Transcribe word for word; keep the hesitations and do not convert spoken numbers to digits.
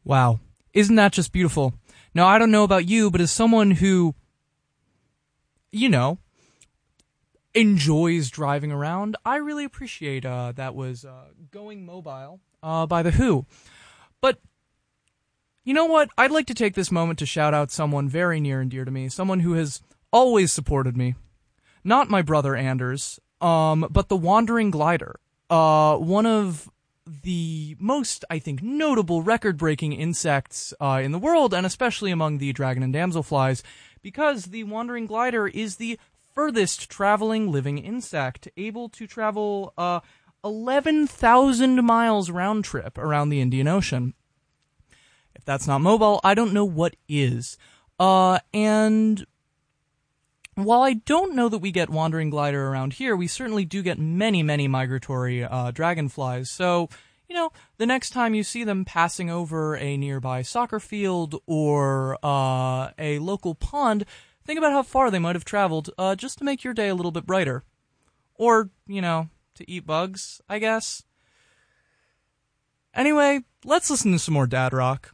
Wow. Isn't that just beautiful? Now, I don't know about you, but as someone who, you know, enjoys driving around, I really appreciate uh, that was uh, Going Mobile uh, by The Who. But, you know what? I'd like to take this moment to shout out someone very near and dear to me, someone who has always supported me. Not my brother Anders, um, but the Wandering Glider. Uh, one of the most, I think, notable record-breaking insects uh, in the world, and especially among the dragon and damselflies, because the Wandering Glider is the furthest traveling living insect, able to travel uh, eleven thousand miles round trip around the Indian Ocean. If that's not mobile, I don't know what is. Uh, and while I don't know that we get Wandering Glider around here, we certainly do get many, many migratory uh, dragonflies. So, you know, the next time you see them passing over a nearby soccer field or uh, a local pond, think about how far they might have traveled uh, just to make your day a little bit brighter. Or, you know, to eat bugs, I guess. Anyway, let's listen to some more dad rock.